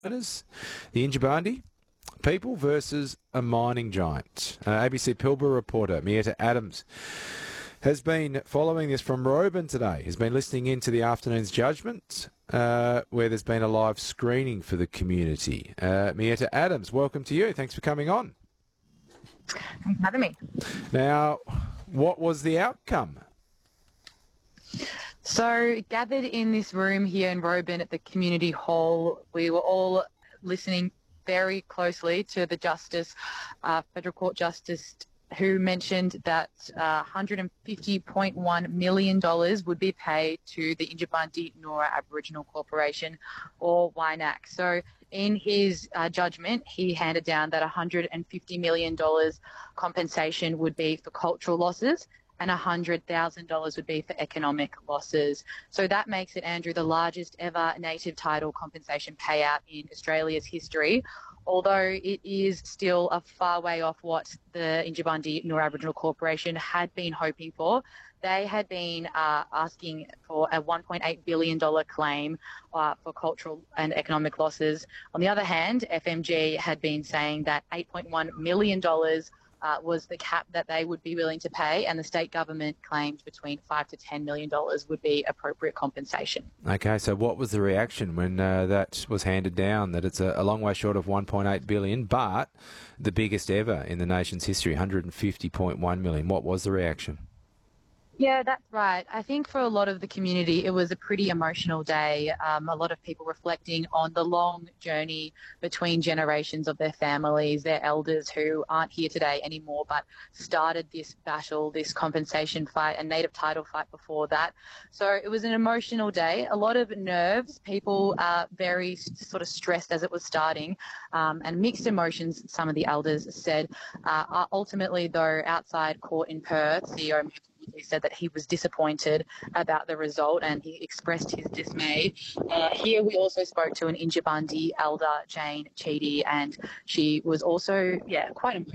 Winners, the Injibandi people versus a mining giant. ABC Pilbara reporter Mieta Adams has been following this from Roban today. He's been listening in to the afternoon's judgment, where there's been a live screening for the community. Mieta Adams, welcome to you. Thanks for coming on. Thanks for having me. Now, what was the outcome? So, gathered in this room here in Roban at the community hall, we were all listening very closely to the Justice, Federal Court Justice, who mentioned that $150.1 million would be paid to the Injibandi Noora Aboriginal Corporation, or WINAC. So in his judgment, he handed down that $150 million compensation would be for cultural losses and $100,000 would be for economic losses. So that makes it, Andrew, the largest ever native title compensation payout in Australia's history, although it is still a far way off what the Injibandi Noora Aboriginal Corporation had been hoping for. They had been asking for a $1.8 billion claim for cultural and economic losses. On the other hand, FMG had been saying that $8.1 million was the cap that they would be willing to pay, and the state government claimed between $5 to $10 million would be appropriate compensation. Okay, so what was the reaction when that was handed down, that it's a long way short of $1.8 billion, but the biggest ever in the nation's history, $150.1 million? What was the reaction? Yeah, that's right. I think for a lot of the community, it was a pretty emotional day. A lot of people reflecting on the long journey between generations of their families, their elders who aren't here today anymore, but started this battle, this compensation fight, a native title fight before that. So it was an emotional day, a lot of nerves, people very sort of stressed as it was starting, and mixed emotions, some of the elders said. Ultimately, though, outside court in Perth, CEO he said that he was disappointed about the result and he expressed his dismay. Here we also spoke to an Injibandi elder, Jane Cheedy, and she was also, quite emotional.